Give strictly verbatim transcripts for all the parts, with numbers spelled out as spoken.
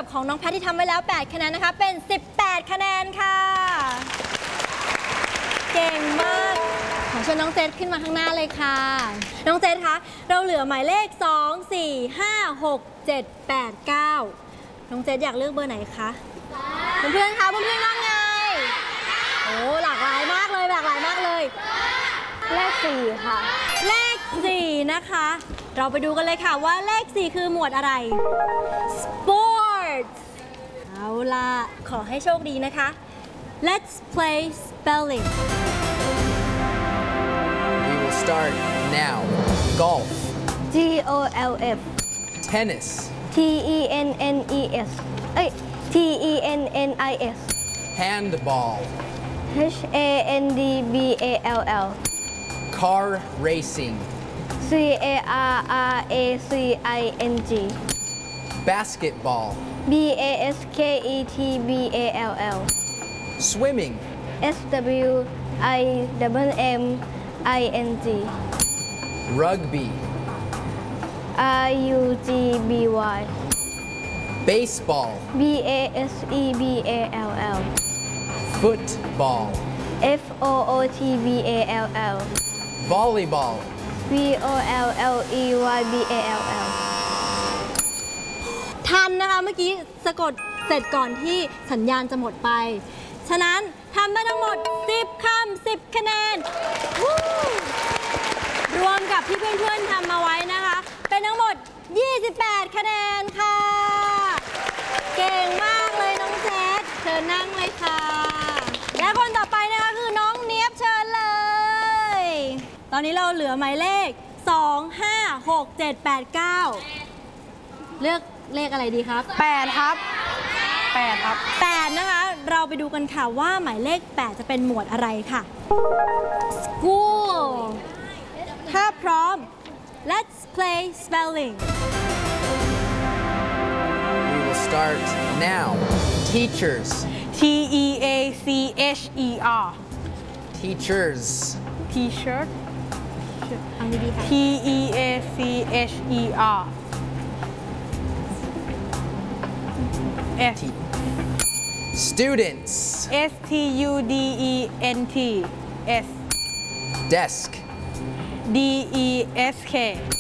กับของน้องแพทที่ทำไว้แล้วแปดคะแนนนะคะเป็นสิบแปดคะแนนค่ะเก่งมากขอเชิญน้องเจษขึ้นมาข้างหน้าเลยค่ะน้องเจษคะเราเหลือหมายเลขสอง สี่ ห้า หก เจ็ด แปด เก้าน้องเจษอยากเลือกเบอร์ไหนคะเพื่อนๆคะเพื่อนๆว่าไงโอ้หลากหลายมากเลยหลากหลายมากเลยเลขสี่ค่ะเลขสี่นะคะเราไปดูกันเลยค่ะว่าเลขสี่คือหมวดอะไร Sports เอาล่ะขอให้โชคดีนะคะ Let's play spelling We will start now. Golf. G O L F Tennis. T E N N E S เอ้ย T E N N I S Handball. H A N D B A L L Car racing. C A R R A C I N G Basketball. B A S K E T B A L L Swimming. S W I M M I N G Rugby. R U G B Y Baseball. B A S E B A L L Football. F O O T B A L L Volleyball. V O L L E Y B A L L ทันนะคะเมื่อกี้สะกดเสร็จก่อนที่สัญญาณจะหมดไปฉะนั้นทำได้ทั้งหมดสิบคำสิบคะแนนรวมกับที่เพื่อนๆทำมาไว้นะคะเป็นทั้งหมดยี่สิบแปดคะแนนค่ะเก่งมากเลยน้องเจษเชิญนั่งเลยค่ะและคนต่อไปนะคะคือน้องเนียบเชิญเลยตอนนี้เราเหลือหมายเลขสอง ห้า หก เจ็ด แปด เก้าเลือกเลขอะไรดีครับแปดครับแปดครับแปดนะคะเราไปดูกันค่ะว่าหมายเลขแปดจะเป็นหมวดอะไรค่ะ School ถ้าพร้อม Let's play spelling We will start now. Teachers. T E A C H E R Teachers. T-shirt เอาดีๆค่ะ T E A C H E R S Students. S T U D E N T S Desk. D E S K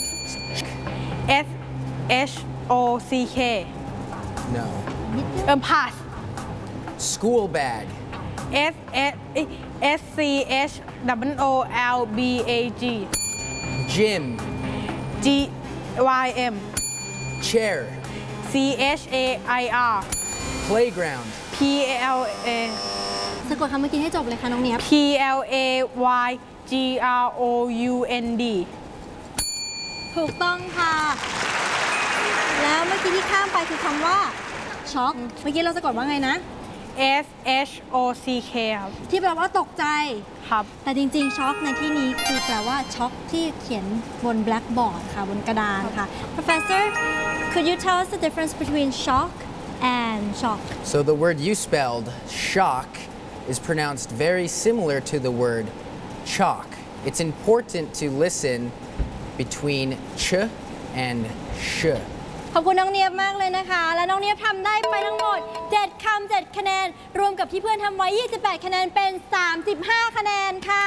S H O C K No. เอิ่ม pass School bag. S S S C H W O L B A G Gym. G Y M Chair. C H A I R Playground. P L A สะกดคำเมื่อกี้ให้จบเลยค่ะน้องเนียบ P L A Y G R O U N D ถูกต้องค่ะ แล้วเมื่อกี้ที่ข้ามไปคือคำว่าช็อกเมื่อกี้เราสะกดว่าไงนะ S H O C K ครับที่แปลว่าตกใจครับแต่จริงๆช็อกในที่นี้คือแปลว่าช็อกที่เขียนบน blackboard ค่ะบนกระดานค่ะ Professor could you tell us the difference between shock and shock So the word you spelled, shock, is pronounced very similar to the word chalk. It's important to listen between ch and sh. ขอบคุณน้องเนียบมากเลยนะคะ และน้องเนียบทำได้ไปทั้งหมดเจ็ดคำเจ็ดคะแนนรวมกับที่เพื่อนทำไว้ยี่สิบแปดคะแนนเป็นสามสิบห้าคะแนนค่ะ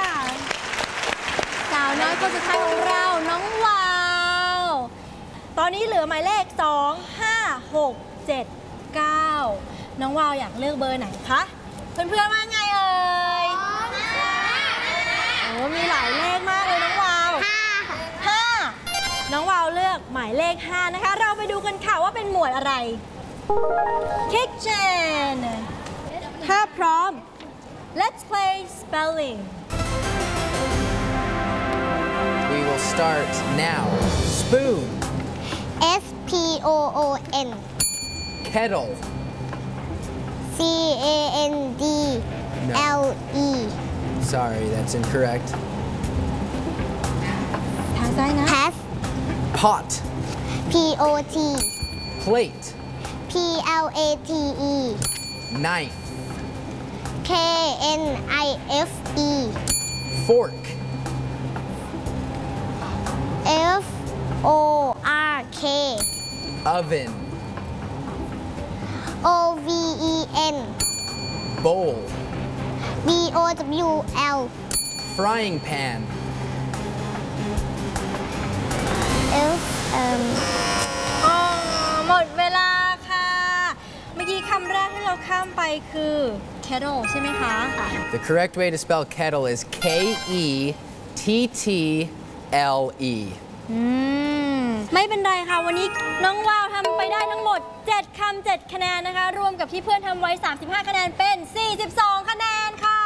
สาวน้อยคนสุดท้ายของเราน้องวาวตอนนี้เหลือหมายเลขสอง ห้า หก เจ็ด เก้าน้องวาวอยากเลือกเบอร์ไหนคะเพื่อนๆว่าไงเอ่ยโอ้มีหลายเลขมากเลยน้องวาวห้าน้องวาวเลือกหมายเลขห้านะคะเราไปดูกันค่ะว่าเป็นหมวดอะไร Kitchen ถ้าพร้อม Let's play spelling We will start now. Spoon. S P O O N Kettle. C A N D L E Sorry, that's incorrect. ทางซ้ายนะ Pass Pot. P O T Plate. P L A T E Knife. K N I F E Fork. F O R K Oven. O V E N bowl, B O W L frying pan, F um อ๋อหมดเวลาค่ะ เมื่อกี้คำแรกที่เราข้ามไปคือ kettle ใช่ไหมคะ The correct way to spell kettle is K E T T L E. อืม ไม่เป็นไรค่ะ วันนี้น้องวาวทำไปได้ทั้งหมด เจ็ด คำ เจ็ด คะแนนนะคะ รวมกับที่เพื่อนทำไว้ สามสิบห้า คะแนนเป็น สี่สิบสอง คะแนนค่ะ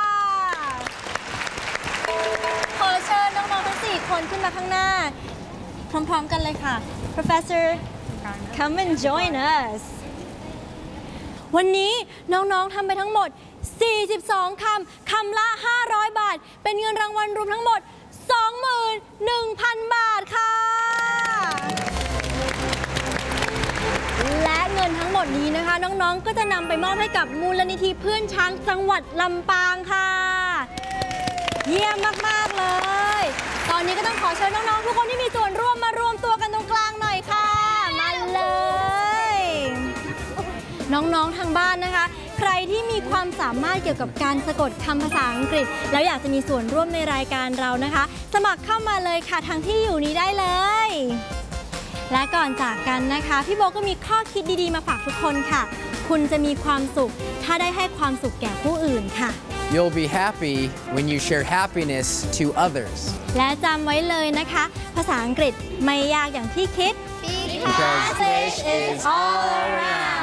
ขอเชิญน้องๆทั้ง สี่ คนขึ้นมาข้างหน้า พร้อมๆกันเลยค่ะ Professor come and join us วันนี้น้องๆทำไปทั้งหมด สี่สิบสอง คำ คำละ ห้าร้อย บาท เป็นเงินรางวัลรวมทั้งหมด สองหมื่นหนึ่งพัน บาทค่ะ และเงินทั้งหมดนี้นะคะ น้องๆ ก็จะนำไปมอบให้กับมูลนิธิเพื่อนช้างจังหวัดลำปางค่ะ เยี่ยมมาก ๆ เลย ตอนนี้ก็ต้องขอเชิญน้องๆ ทุกคนที่มีส่วนร่วมมารวมตัวกันตรงกลางหน่อยค่ะ มาเลย น้องๆ ทางบ้านนะคะ ใครที่มีความสามารถเกี่ยวกับการสะกดคำภาษาอังกฤษ แล้วอยากจะมีส่วนร่วมในรายการเรานะคะ สมัครเข้ามาเลยค่ะทางที่อยู่นี้ได้เลย และก่อนจากกันนะคะ พี่โบก็มีข้อคิดดีๆ มาฝากทุกคนค่ะ คุณจะมีความสุขถ้าได้ให้ความสุขแก่ผู้อื่นค่ะ You'll be happy when you share happiness to others. และจำไว้เลยนะคะ ภาษาอังกฤษไม่ยากอย่างที่คิด Because fish is all around.